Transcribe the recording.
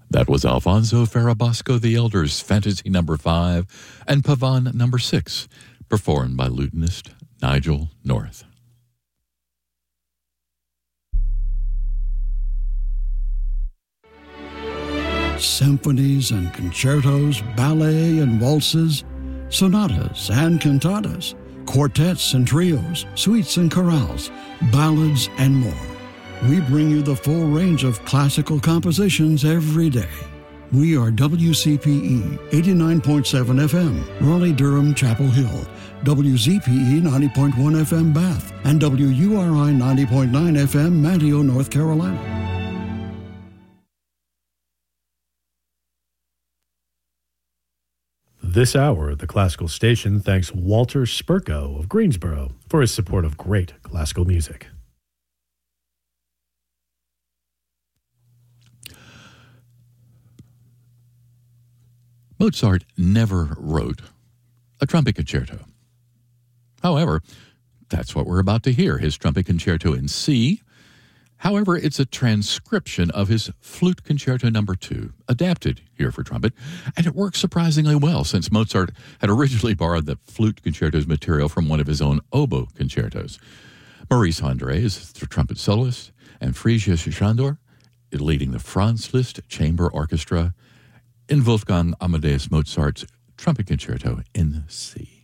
That was Alfonso Farabosco the Elder's Fantasy No. 5 and Pavane No. 6, performed by lutenist Nigel North. Symphonies and concertos, ballet and waltzes, sonatas and cantatas, quartets and trios, suites and chorales, ballads and more. We bring you the full range of classical compositions every day. We are WCPE 89.7 FM, Raleigh-Durham, Chapel Hill, WZPE 90.1 FM, Bath, and WURI 90.9 FM, Manteo, North Carolina. This hour, the Classical Station thanks Walter Spurko of Greensboro for his support of great classical music. Mozart never wrote a trumpet concerto. However, that's what we're about to hear, his trumpet concerto in C. However, it's a transcription of his Flute Concerto No. 2, adapted here for trumpet, and it works surprisingly well since Mozart had originally borrowed the Flute Concerto's material from one of his own oboe concertos. Maurice André is the trumpet soloist, and Frisia Shandor leading the Franz Liszt Chamber Orchestra in Wolfgang Amadeus Mozart's Trumpet Concerto in C.